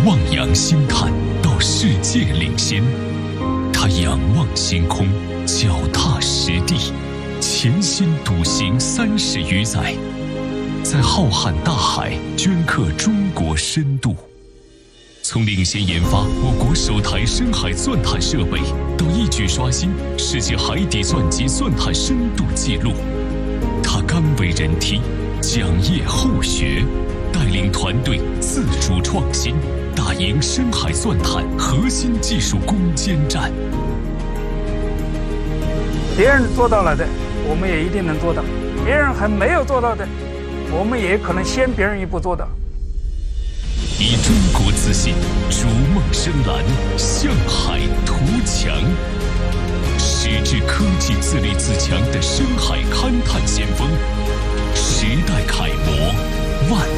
望洋兴叹到世界领先，他仰望星空，脚踏实地，潜心笃行30余载，在浩瀚大海镌刻中国深度。从领先研发我国首台深海钻探设备，到一举刷新世界海底钻级钻探深度纪录，他甘为人梯，讲业后学，带领团队自主创新，打赢深海钻探核心技术攻坚战。 别人做到了的，我们也一定能做到；别人还没有做到的，我们也可能先别人一步做到。 以中国自信逐梦深蓝，向海图强，矢志科技自立自强的深海勘探先锋，时代楷模，万